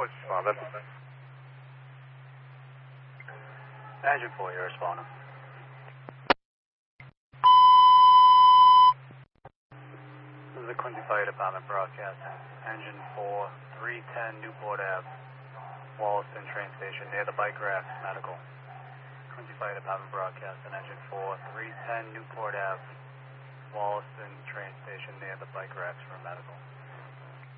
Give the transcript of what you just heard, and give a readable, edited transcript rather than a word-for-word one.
What's responding? Engine 4, you're responding. This is the Quincy Fire Department broadcasting. Engine 4, 310 Newport Ave, Wollaston train station near the bike racks, medical. Quincy Fire Department broadcasting. Engine 4, 310 Newport Ave, Wollaston train station near the bike racks for medical.